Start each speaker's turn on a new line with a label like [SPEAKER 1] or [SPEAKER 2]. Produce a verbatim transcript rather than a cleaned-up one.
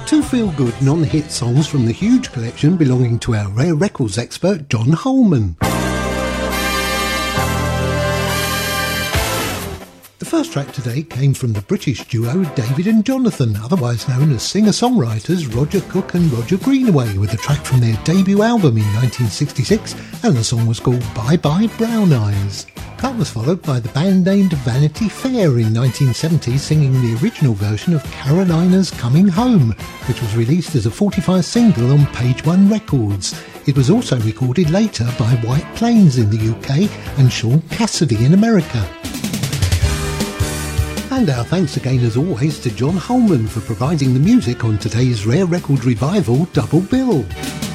[SPEAKER 1] Two feel-good non-hit songs from the huge collection belonging to our rare records expert John Holman. The first track today came from the British duo David and Jonathan, otherwise known as singer-songwriters Roger Cook and Roger Greenaway, with a track from their debut album in nineteen sixty-six, and the song was called Bye Bye Brown Eyes. That was followed by the band named Vanity Fair in nineteen seventy, singing the original version of Carolina's Coming Home, which was released as a forty-five single on Page One Records. It was also recorded later by White Plains in the U K and Sean Cassidy in America. And our thanks again as always to John Holman for providing the music on today's Rare Record Revival Double Bill.